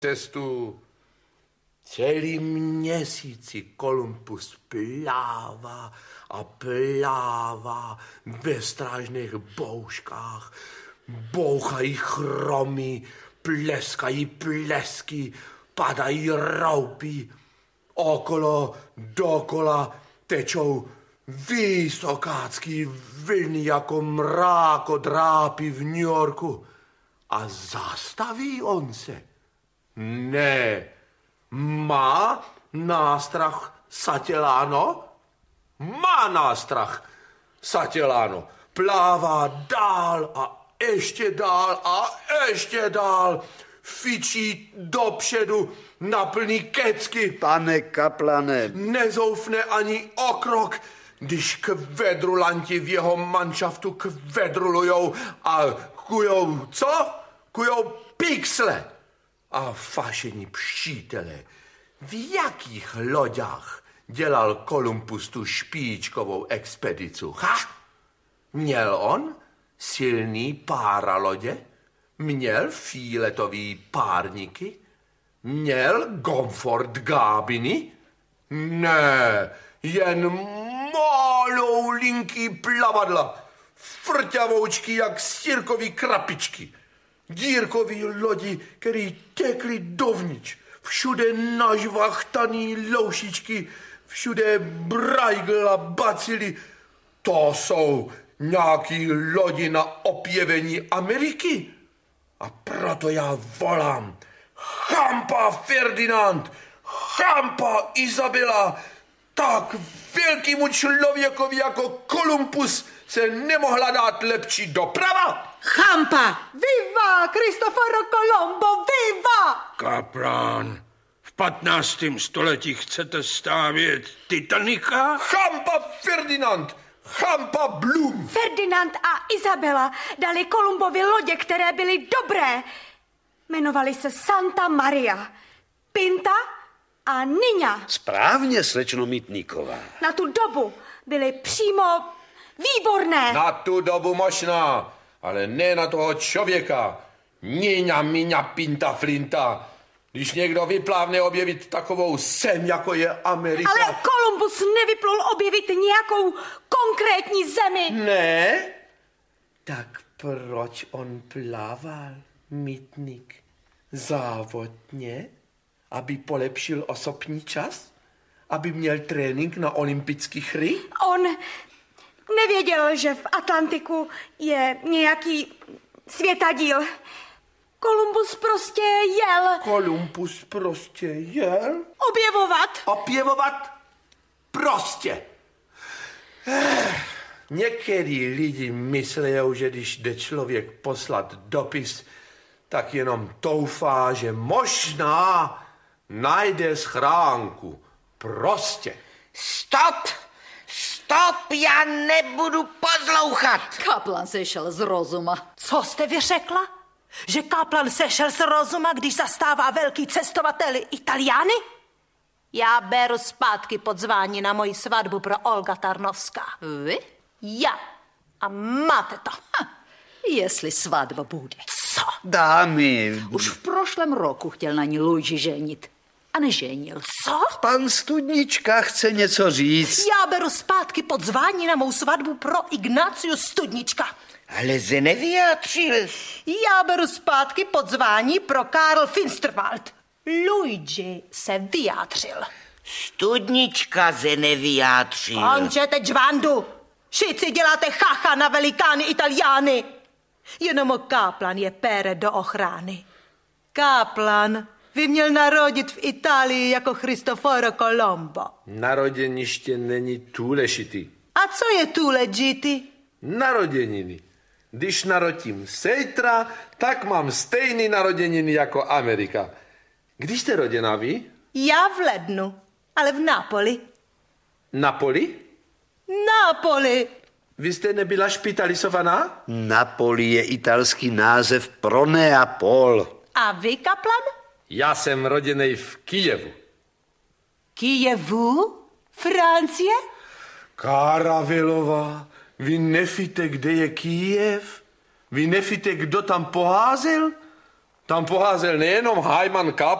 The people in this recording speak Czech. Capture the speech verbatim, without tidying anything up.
cestu. Celý měsíci Kolumbus plává a plává ve strážných bouškách. Bouchají chromy, pleskají plesky, padají roupy. Okolo, dokola tečou vysokácký vlny jako mrákodrápy v New Yorku. A zastaví on se? Ne. Má nástrach Satelano? Má nástrach Satelano. Plává dál a ještě dál a ještě dál. Fičí dopředu na plný kecky. Pane kaplane. Nezoufne ani o krok, když kvedrulanti v jeho manšaftu kvedrulujou a kujou, co? Kujou pixle. A fašení přítele, v jakých loďách dělal Kolumbus tu špičkovou expedicu? Ha? Měl on silný páralodě? Měl fíletový párníky? Měl komfort gábiny? Ne, jen malou linký plavadla, frťavoučky jak sírkový krapičky. Dírkový lodi, který tekli dovnitř. Všude nažvachtaný loušičky, všude brajgl a bacily. To jsou nějaký lodi na opěvení Ameriky. A proto já volám. Champa Ferdinand, champa Isabela. Tak velkému člověkovi jako Kolumbus se nemohla dát lepší doprava. Champa! Viva! Cristoforo Colombo, viva! Kaplan, v patnáctém století chcete stavět Titanika? Champa Ferdinand! Champa Bloom! Ferdinand a Isabela dali Kolumbovi lodě, které byly dobré. Jmenovali se Santa Maria, Pinta a Niña. Správně, slečno Mítníková. Na tu dobu byly přímo výborné. Na tu dobu možná, ale ne na toho člověka. Niña, Miňa, Pinta, Flinta. Když někdo vyplávne objevit takovou sem, jako je Amerika... Ale Kolumbus nevyplul objevit nějakou konkrétní zemi. Ne? Tak proč on plával, Mítník? Závodně? Aby polepšil osobní čas? Aby měl trénink na olympijských hry? On nevěděl, že v Atlantiku je nějaký světadíl. Kolumbus prostě jel. Kolumbus prostě jel? Objevovat. Objevovat? Prostě. Eh, některý lidi myslí, že když jde člověk poslat dopis, tak jenom doufá, že možná najde schránku. Prostě. Stop! Stop! Já nebudu poslouchat. Kaplan sešel z rozuma. Co jste vy řekla? Že Kaplan sešel z rozuma, když zastává velký cestovatel Italiány? Já beru zpátky podzvání na moji svatbu pro Olga Tarnovská. Vy? Já. A máte to. Ha, jestli svatba bude. Co? Dámy. Už v prošlém roku chtěl na ní Luigi ženit. A neženil. Co? Pan Studnička chce něco říct. Já beru zpátky podzvání na mou svatbu pro Ignáciu Studnička. Ale se nevyjádřil. Já beru zpátky podzvání pro Karl Finsterwald. Luigi se vyjádřil. Studnička se nevyjádřil. Končete džvandu. Všichni děláte chacha na velikány Italiány. Jenom Kaplan je pere do ochrany. Kaplan by měl narodit v Itálii jako Cristoforo Colombo. Naroděniště není důležitý. A co je důležitý? Naroděniny. Když narodím sejtra, tak mám stejný narozeniny jako Amerika. Když jste roděná vy? Já v lednu, ale v Nápoli. Napoli? Nápoli. Vy jste nebyla špitalizovaná? Napoli je italský název pro Neapol. A vy, Kaplan? Já jsem roděnej v Kijevu. Kijevu? Francie? Karavelová, vy nevíte, kde je Kijev? Vy nevíte, kdo tam poházel? Tam poházel nejenom Hyman